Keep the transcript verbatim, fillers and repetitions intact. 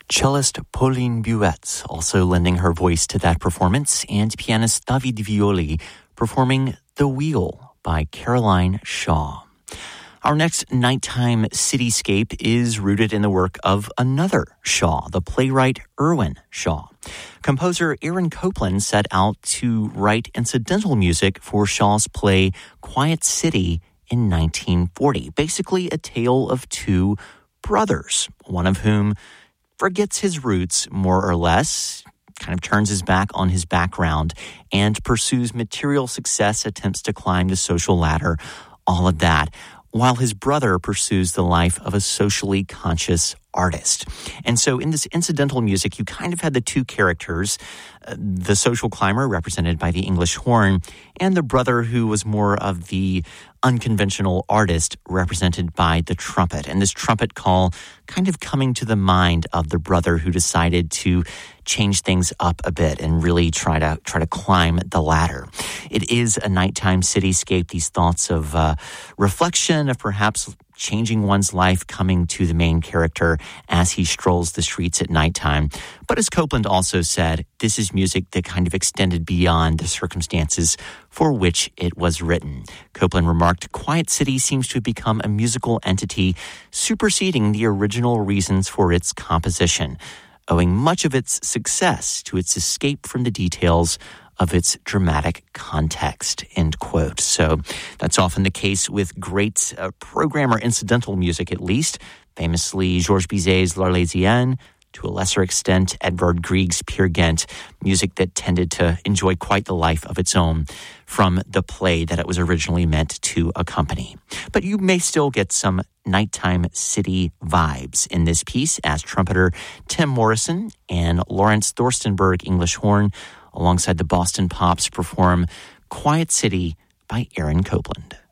Cellist Pauline Buette also lending her voice to that performance, and pianist David Violi performing The Wheel by Caroline Shaw. Our next nighttime cityscape is rooted in the work of another Shaw, the playwright Irwin Shaw. Composer Aaron Copland set out to write incidental music for Shaw's play Quiet City in nineteen forty, basically a tale of two brothers, one of whom forgets his roots more or less, kind of turns his back on his background, and pursues material success, attempts to climb the social ladder, all of that, while his brother pursues the life of a socially conscious artist. And so in this incidental music, you kind of had the two characters, uh, the social climber represented by the English horn, and the brother who was more of the unconventional artist represented by the trumpet. And this trumpet call kind of coming to the mind of the brother who decided to change things up a bit and really try to try to climb the ladder. It is a nighttime cityscape, these thoughts of uh, reflection, of perhaps changing one's life coming to the main character as he strolls the streets at nighttime. But as Copland also said, this is music that kind of extended beyond the circumstances for which it was written. Copland remarked, "Quiet City seems to have become a musical entity superseding the original reasons for its composition, owing much of its success to its escape from the details of its dramatic context," end quote. So that's often the case with great uh, program or incidental music, at least. Famously, Georges Bizet's L'Arlésienne, to a lesser extent, Edvard Grieg's Peer Gynt, music that tended to enjoy quite the life of its own from the play that it was originally meant to accompany. But you may still get some nighttime city vibes in this piece as trumpeter Tim Morrison and Lawrence Thorstenberg English horn alongside the Boston Pops perform Quiet City by Aaron Copland.